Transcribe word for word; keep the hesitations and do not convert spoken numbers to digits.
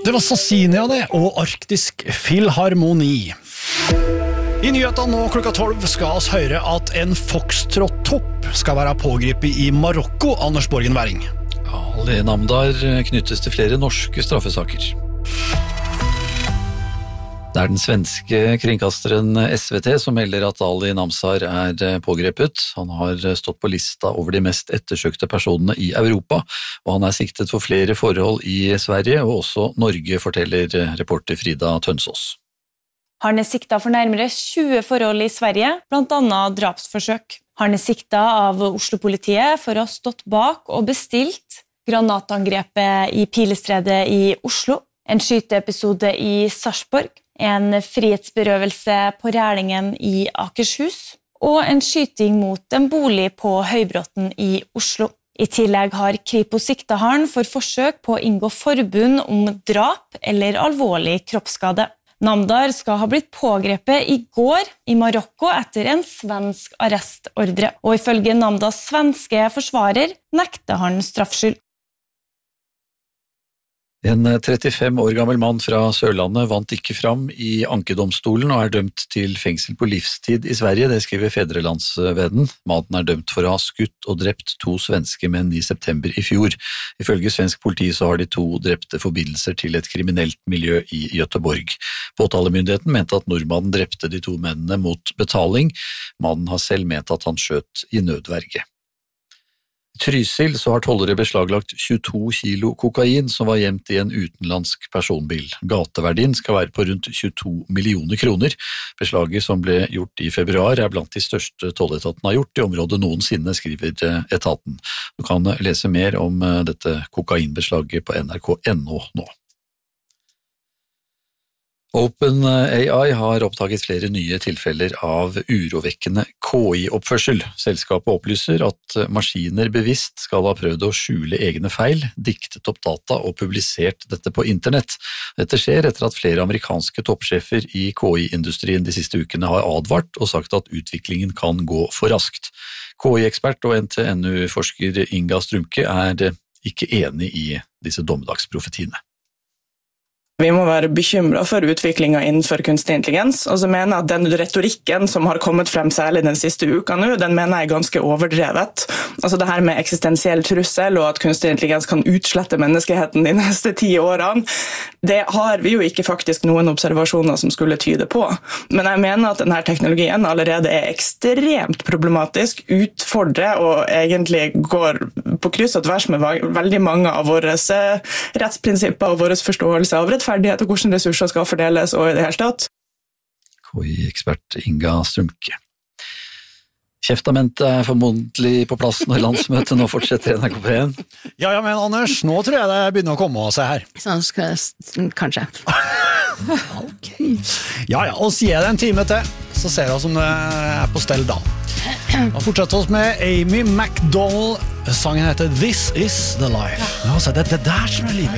Det var Sassinia det, og Arktisk Filharmoni. I nyhetene nå klokka tolv skal oss høre at en foxtrot-topp skal være pågripet i Marokko, Anders Borgen Væring. Ali Namdar knyttes til flere norske straffesaker. Det er den svenske kringkasteren S V T som melder at Ali Namdar er pågrepet. Han har stått på lista over de mest ettersøkte personene i Europa, og han er siktet for flere forhold i Sverige og også Norge, forteller reporter Frida Tønsås. Han er siktet for nærmere tjue forhold i Sverige, blant annet drapsforsøk. Han er siktet av Oslo-politiet for å ha stått bak og bestilt granatangrepet i Pilestredet i Oslo, en skyteepisode i Sarpsborg, en frihetsberøvelse på Rælingen i Akershus og en skyting mot en bolig på Høybråten i Oslo. I tillegg har Kripos siktet han for forsøk på å inngå forbund om drap eller alvorlig kroppsskade. Namdar skal ha blitt pågrepet i går i Marokko etter en svensk arrestordre, og ifølge Namdars svenske forsvarer nekter han straffskyld. En trettifem år gammel mann fra Sørlandet vant ikke fram i ankedomstolen og er dømt til fengsel på livstid i Sverige, det skriver Fedrelandsvennen. Mannen er dømt for å ha skutt og drept to svenske menn i september i fjor. Ifølge svensk politi så har de to drepte forbindelser til et kriminelt miljø i Göteborg. Påtalemyndigheten mente at nordmannen drepte de to mennene mot betaling. Mannen har selv ment at han skjøt i nødverge. I Trysil så har tollere beslaglagt tjueto kilo kokain som var gjemt i en utenlandsk personbil. Gateverdien skal være på rundt tjueto millioner kroner. Beslaget som ble gjort i februar er blant de største tolletaten har gjort i området noensinne, skriver etaten. Du kan lese mer om dette kokainbeslaget på N R K punktum N O nå. OpenAI har oppdaget flere nye tilfeller av urovekkende K I-oppførsel. Selskapet opplyser at maskiner bevisst skal ha prøvd å skjule egne feil, diktet opp data og publisert dette på internett. Dette skjer etter at flere amerikanske toppsjefer i K I-industrien de siste ukene har advart og sagt at utviklingen kan gå for raskt. K I-ekspert og N T N U-forsker Inga Strumke er ikke enig i disse dommedagsprofetiene. Vi må være bekymret for utviklingen innenfor kunstig intelligens, og så mener jeg at den retorikken som har kommet frem særlig den siste uka nå, den mener jeg er ganske overdrevet. Altså det her med eksistensiell trussel og at kunstig intelligens kan utslette menneskeheten de neste ti årene, det har vi jo ikke faktisk noen observasjoner som skulle tyde på. Men jeg mener at denne teknologien allerede er ekstremt problematisk, utfordrer og egentlig går på kryss og tvers med veldig mange av våre rettsprinsipper og vår forståelse av rettferdighet og hvordan ressurser skal fordeles og i det hele tatt. K I-ekspert Inga Strumke. Kjeftamentet er formodentlig på plass når landsmøtet nå fortsetter N R K P en. Ja, ja, men Anders, nå tror jeg det begynner å komme å se her. Sånn skal jeg, kanskje. Ok. Ja, ja, og sier jeg det en time til, så ser jeg som det er på stell da. Og fortsetter oss med Amy McDonald. Sangen heter This is the Life. Ja, så det er det der som er livet.